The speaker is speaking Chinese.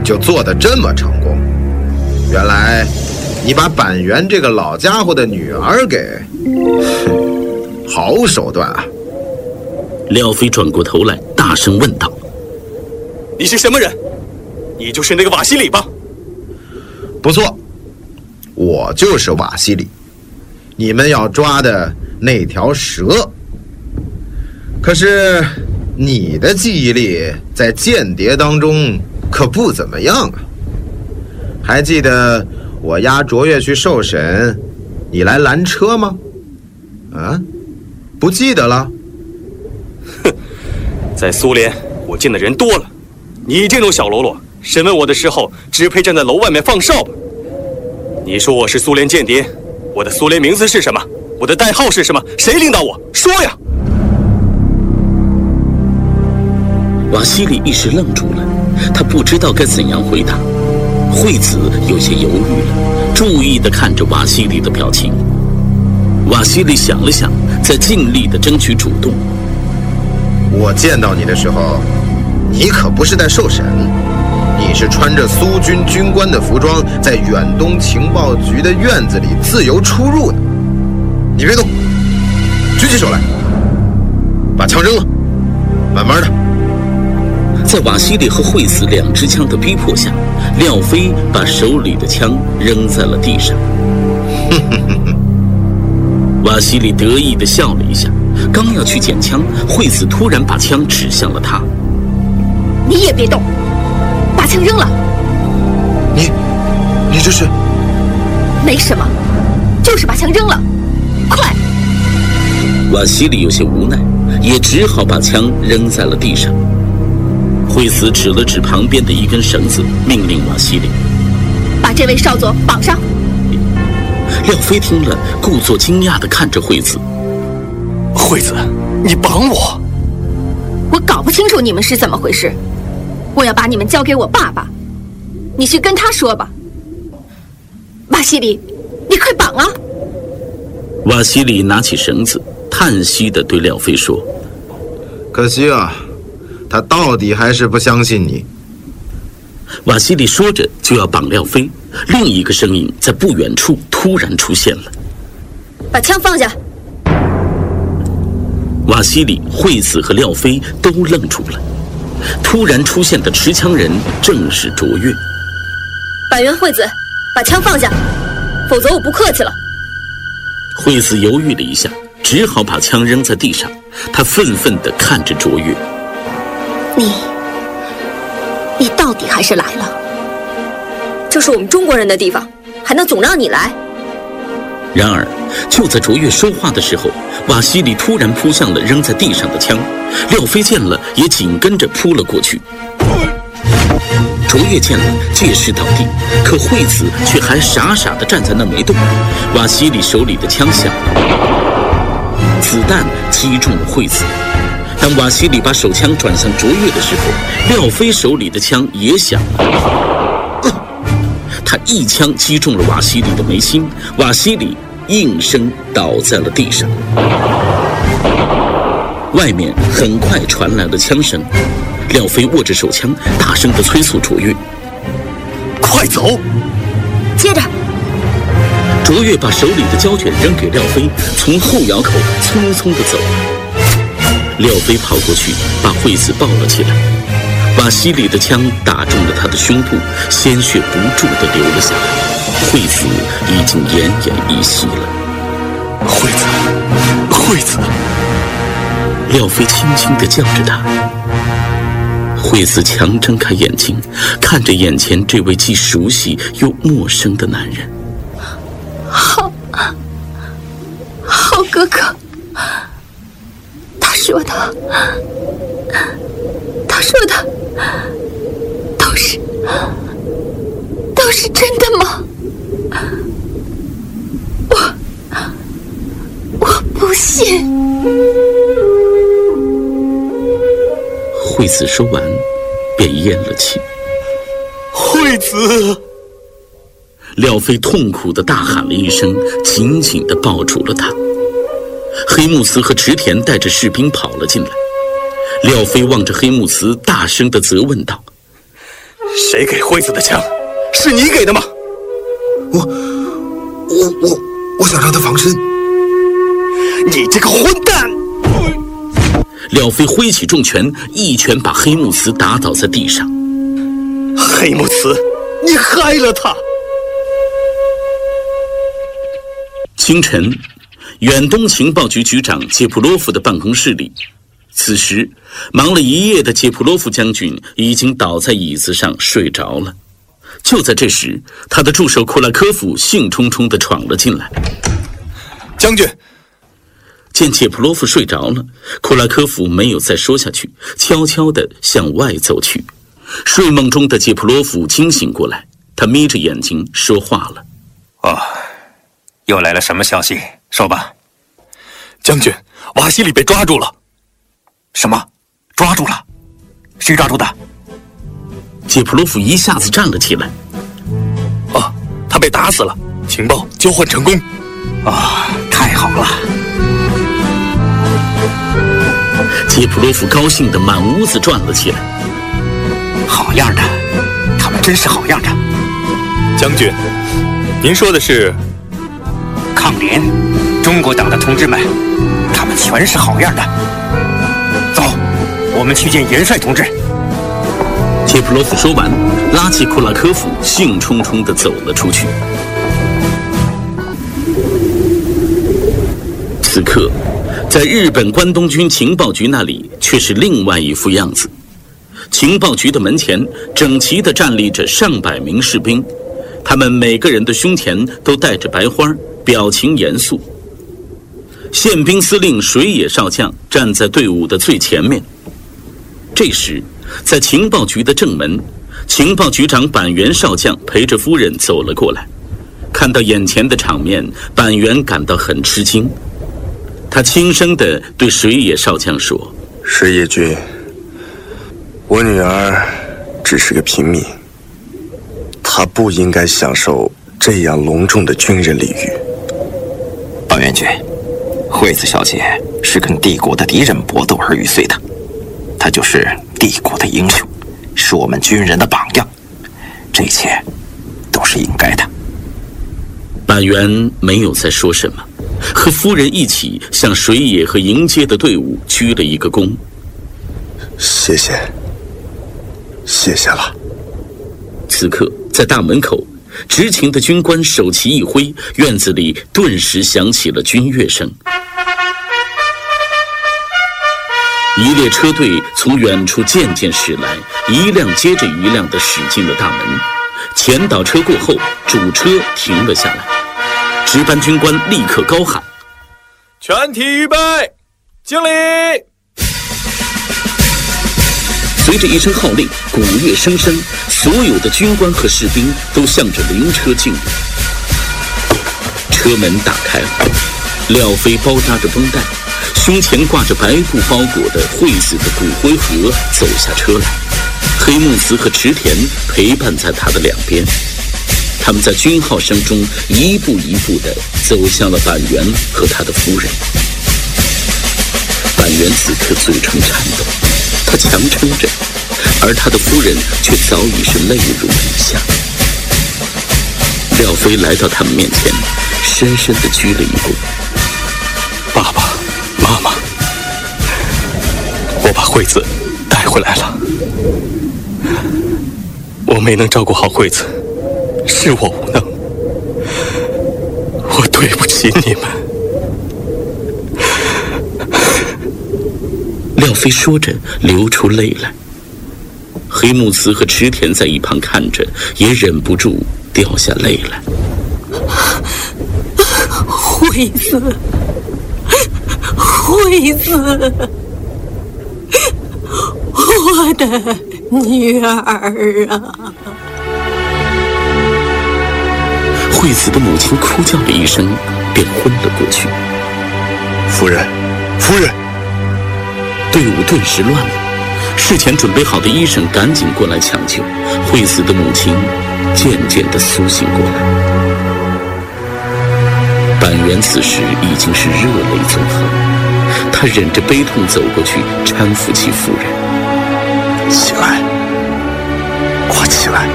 就做得这么成功。原来你把板垣这个老家伙的女儿给……好手段啊！ 廖飞转过头来，大声问道：“ 你是什么人？你就是那个瓦西里吧？” 不错，我就是瓦西里，你们要抓的那条蛇。可是你的记忆力在间谍当中可不怎么样啊！还记得我押卓越去受审，你来拦车吗？啊，不记得了？ 哼，在苏联我见的人多了，你这种小喽啰，审问我的时候只配站在楼外面放哨吧。你说我是苏联间谍，我的苏联名字是什么？我的代号是什么？谁领导我？说呀！ 瓦西里一时愣住了，他不知道该怎样回答。惠子有些犹豫了，注意地看着瓦西里的表情。瓦西里想了想，在尽力地争取主动。 我见到你的时候，你可不是在受审，你是穿着苏军军官的服装，在远东情报局的院子里自由出入的。你别动，举起手来，把枪扔了，慢慢的。 在瓦西里和惠子两支枪的逼迫下，廖飞把手里的枪扔在了地上。瓦西里得意地笑了一下，刚要去捡枪，惠子突然把枪指向了他。 你也别动，把枪扔了。 你这是？ 没什么，就是把枪扔了，快！ 瓦西里有些无奈，也只好把枪扔在了地上。惠子指了指旁边的一根绳子，命令瓦西里把这位少佐绑上。 廖飞听了，故作惊讶地看着惠子。 惠子，你绑我？ 我搞不清楚你们是怎么回事，我要把你们交给我爸爸，你去跟他说吧。瓦西里，你快绑啊！ 瓦西里拿起绳子，叹息地对廖飞说：“ 可惜啊，他到底还是不相信你。” 瓦西里说着就要绑廖飞，另一个声音在不远处突然出现了：“ 把枪放下！” 瓦西里、惠子和廖飞都愣住了。突然出现的持枪人正是卓越。 板垣惠子，把枪放下，否则我不客气了。 惠子犹豫了一下，只好把枪扔在地上。他愤愤地看着卓越：“ 你到底还是来了？这是我们中国人的地方，还能总让你来？” 然而，就在卓越说话的时候，瓦西里突然扑向了扔在地上的枪，廖飞见了也紧跟着扑了过去。卓越见了，借势倒地，可惠子却还傻傻地站在那没动。瓦西里手里的枪响了，子弹击中了惠子。当瓦西里把手枪转向卓越的时候，廖飞手里的枪也响了。他一枪击中了瓦西里的眉心，瓦西里应声倒在了地上。外面很快传来了枪声，廖飞握着手枪，大声地催促卓越：“ 快走！” 接着， 卓越把手里的胶卷扔给廖飞，从后窑口匆匆地走了。廖飞跑过去，把惠子抱了起来。瓦西里的枪打中了他的胸部，鲜血不住地流了下来。惠子已经奄奄一息了。 惠子，惠子！ 廖飞轻轻地叫着他。惠子强睁开眼睛，看着眼前这位既熟悉又陌生的男人。 好哥哥，他说的都是真的吗？我不信。 惠子说完便咽了气。 惠子！ 廖飞痛苦地大喊了一声，紧紧地抱住了他。黑木慈和池田带着士兵跑了进来。廖飞望着黑木慈，大声地责问道：“ 谁给惠子的枪？是你给的吗？ 我想让他防身。 你这个混蛋！ 廖飞挥起重拳，一拳把黑木慈打倒在地上。 黑木慈，你害了他！ 清晨，远东情报局局长杰普洛夫的办公室里，此时忙了一夜的杰普洛夫将军已经倒在椅子上睡着了。就在这时，他的助手库拉科夫兴冲冲地闯了进来。 将军， 见杰普洛夫睡着了，库拉科夫没有再说下去，悄悄地向外走去。睡梦中的杰普洛夫惊醒过来，他眯着眼睛说话了：“ 哦，又来了什么消息？说吧。” 将军，瓦西里被抓住了。 什么？抓住了？谁抓住的？ 杰普洛夫一下子站了起来。 啊，他被打死了，情报交换成功。 啊，太好了！ 杰普洛夫高兴地满屋子转了起来。 好样的，他们真是好样的。 将军，您说的是抗联，中国党的同志们，他们全是好样的。走，我们去见元帅同志。 杰普洛夫说完，拉起库拉科夫，兴冲冲地走了出去。此刻，在日本关东军情报局那里却是另外一副样子。情报局的门前整齐地站立着上百名士兵，他们每个人的胸前都带着白花，表情严肃。宪兵司令水野少将站在队伍的最前面。这时，在情报局的正门，情报局长板垣少将陪着夫人走了过来。看到眼前的场面，板垣感到很吃惊。他轻声地对水野少将说：“ 水野君，我女儿只是个平民，她不应该享受这样隆重的军人礼遇。” 板垣君，惠子小姐是跟帝国的敌人搏斗而玉碎的，她就是帝国的英雄，是我们军人的榜样，这一切都是应该的。 板垣没有再说什么，和夫人一起向水野和迎接的队伍鞠了一个躬。 谢谢了。 此刻，在大门口，执勤的军官手旗一挥，院子里顿时响起了军乐声。一列车队从远处渐渐驶来，一辆接着一辆地驶进了大门。前导车过后，主车停了下来。值班军官立刻高喊：“ 全体预备，敬礼！” 随着一声号令，鼓乐声声，所有的军官和士兵都向着灵车敬礼。车门打开了，廖飞包扎着绷带，胸前挂着白布包裹的惠子的骨灰盒走下车来，黑木慈和池田陪伴在他的两边。他们在军号声中一步一步地走向了板垣和他的夫人。板垣此刻嘴唇颤抖，他强撑着，而他的夫人却早已是泪如雨下。廖飞来到他们面前，深深地鞠了一躬：“ 爸爸妈妈，我把惠子带回来了。我没能照顾好惠子，是我无能，我对不起你们。” 廖飞说着流出泪来。黑木慈和池田在一旁看着，也忍不住掉下泪来。 惠子，我的女儿啊！ 惠子的母亲哭叫了一声，便昏了过去。 夫人， 队伍顿时乱了。事前准备好的医生赶紧过来抢救，惠子的母亲渐渐地苏醒过来。板垣此时已经是热泪纵横，他忍着悲痛走过去，搀扶起夫人。 起来，快起来。